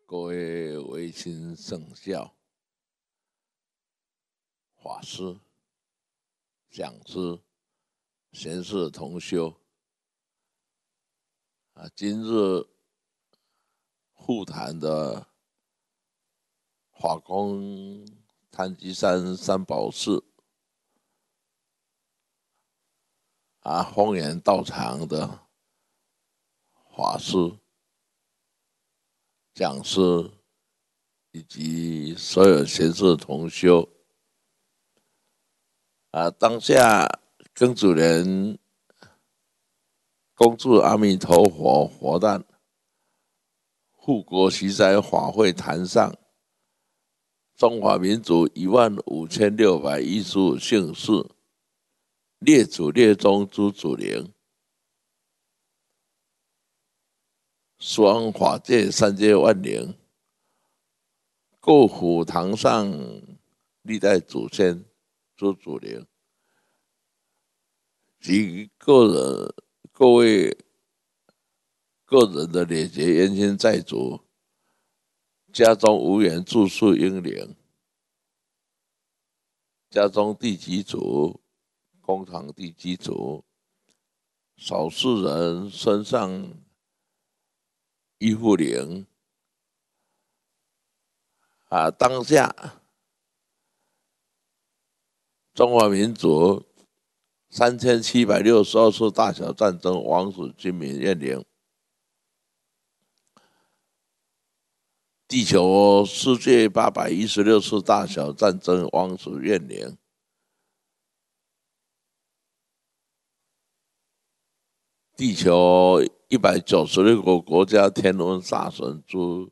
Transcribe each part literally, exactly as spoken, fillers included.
各位维新圣教法师、讲师、贤士同修啊，今日复谈的法空潭基山三宝寺啊，丰源道场的法师、讲师以及所有贤士同修啊，当下庚子年恭祝阿弥陀佛佛诞，护国息灾法会坛上，中华民族一万五千六百一十五姓氏，列祖列宗诸祖灵，十方法界三界万灵，各府堂上历代祖先诸祖灵，及个人各位个人的累劫冤亲债主，家中无缘住宿英灵，家中地基主、工厂地基主，少数人身上依附灵啊，当下中华民族三千七百六十二次大小战争亡死军民怨灵，地球世界八百一十六次大小战争亡死怨灵，地球一百九十六个国家天文煞神诸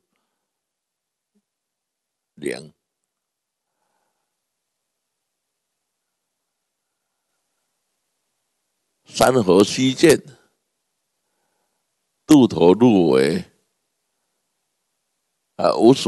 灵，山河虚见，渡头入围啊，无数